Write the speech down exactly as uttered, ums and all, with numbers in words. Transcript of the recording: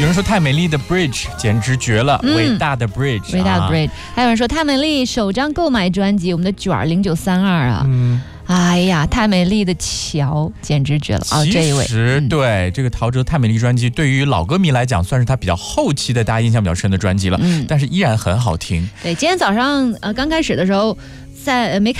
有人说太美丽的 Bridge 简直绝了，嗯、伟大的 Bridge， 伟大的 Bridge、啊。还有人说太美丽首张购买专辑，我们的卷儿零九三二啊。嗯。哎呀，太美丽的乔简直绝了啊！这一位， 其实、嗯、对这个陶喆太美丽专辑，对于老歌迷来讲，算是他比较后期的大家印象比较深的专辑了，嗯，但是依然很好听。 对，今天早上呃刚开始的时候，在呃没。